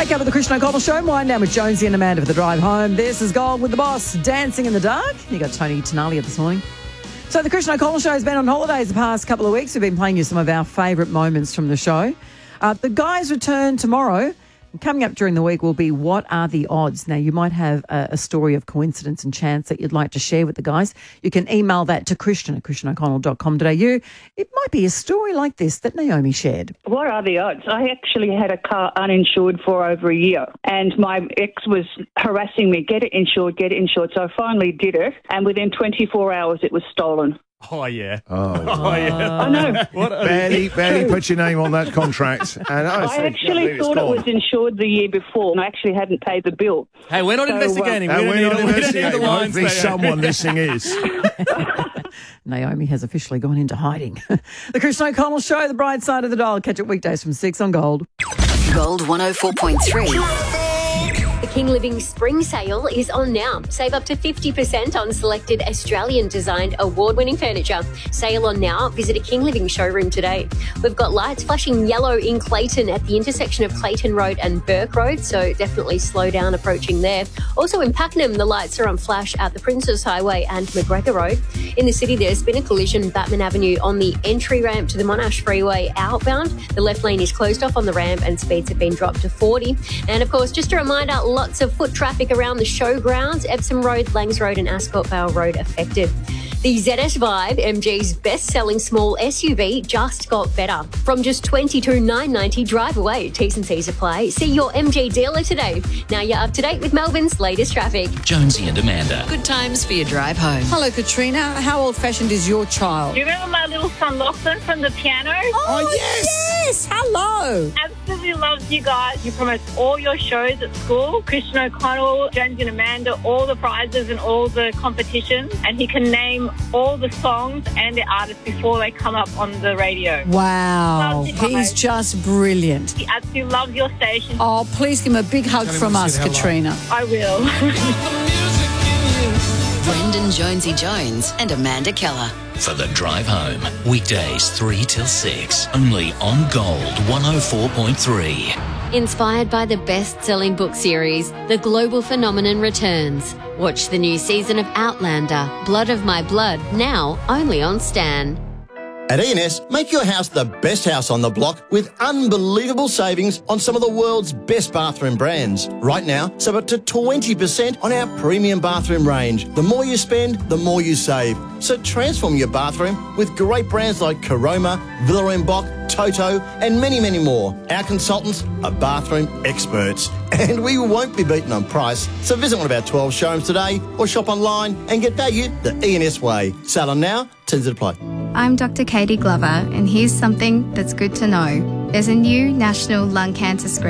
Wake up with the Christian O'Connell Show. Wind down with Jonesy and Amanda for the drive home. This is Gold with the Boss, Dancing in the Dark. You got Tony Tenalia this morning. So the Christian O'Connell Show has been on holidays the past couple of weeks. We've been playing you some of our favourite moments from the show. The guys return tomorrow. Coming up during the week will be What Are the Odds? Now, you might have a story of coincidence and chance that you'd like to share with the guys. You can email that to christian@christianoconnell.com.au. It might be a story like this that Naomi shared. What are the odds? I actually had a car uninsured for over a year, and my ex was harassing me, get it insured. So I finally did it, and within 24 hours it was stolen. Oh, yeah. Oh, yeah. I know. Barely put your name on that contract. And I actually thought it was insured the year before, and I actually hadn't paid the bill. Hey, we're not investigating. We're not investigating. Hopefully someone listening is. Naomi has officially gone into hiding. The Christian O'Connell Show, the bright side of the dial. Catch it weekdays from 6 on Gold. Gold 104.3. The King Living Spring Sale is on now. Save up to 50% on selected Australian-designed award-winning furniture. Sale on now. Visit a King Living showroom today. We've got lights flashing yellow in Clayton at the intersection of Clayton Road and Burke Road, so definitely slow down approaching there. Also in Pakenham, the lights are on flash at the Princes Highway and McGregor Road. In the city, there's been a collision Batman Avenue on the entry ramp to the Monash Freeway outbound. The left lane is closed off on the ramp and speeds have been dropped to 40. And of course, just a reminder, lots of foot traffic around the showgrounds. Epsom Road, Langs Road and Ascot Vale Road affected. The ZS Vibe, MG's best-selling small SUV, just got better. From just $22,990, drive away. T's and C's apply. See your MG dealer today. Now you're up to date with Melbourne's latest traffic. Jonesy and Amanda. Good times for your drive home. Hello, Katrina. How old-fashioned is your child? Do you remember my little son Lachlan from the piano? Oh, yes! Hello! Absolutely loves you guys. You promote all your shows at school. Christian O'Connell, Jonesy and Amanda, all the prizes and all the competitions. And he can name all the songs and the artists before they come up on the radio. Wow. Loves you guys. He's just brilliant. He absolutely loves your station. Oh, please give him a big hug from us, Katrina. I will. Brendan Jonesy Jones and Amanda Keller. For the drive home, weekdays 3 till 6, only on Gold 104.3. Inspired by the best-selling book series, The Global Phenomenon returns. Watch the new season of Outlander, Blood of My Blood, now only on Stan. At E&S, make your house the best house on the block with unbelievable savings on some of the world's best bathroom brands. Right now, save up to 20% on our premium bathroom range. The more you spend, the more you save. So transform your bathroom with great brands like Caroma, Villa & Boch, Toto and many, many more. Our consultants are bathroom experts and we won't be beaten on price. So visit one of our 12 showrooms today or shop online and get value the E&S way. Sale on now, terms apply. I'm Dr. Katie Glover and here's something that's good to know. There's a new national lung cancer screening